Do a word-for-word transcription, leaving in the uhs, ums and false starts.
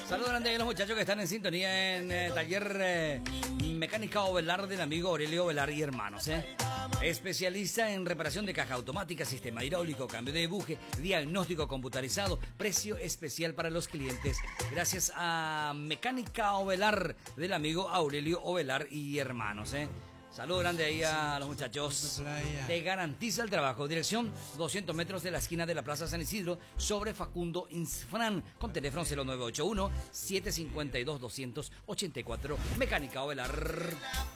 Saludos grande a los muchachos que están en sintonía en eh, Taller eh, Mecánica Ovelar del amigo Aurelio Ovelar y hermanos. Eh. Especialista en reparación de caja automática, sistema hidráulico, cambio de buje, diagnóstico computarizado, precio especial para los clientes. Gracias a Mecánica Ovelar del amigo Aurelio Ovelar y hermanos. Eh. Saludos grande ahí a los muchachos. Te garantiza el trabajo. Dirección doscientos metros de la esquina de la Plaza San Isidro sobre Facundo Insfran. Con teléfono cero nueve ocho uno, siete cinco dos, dos ocho cuatro. Mecánica Ovelar.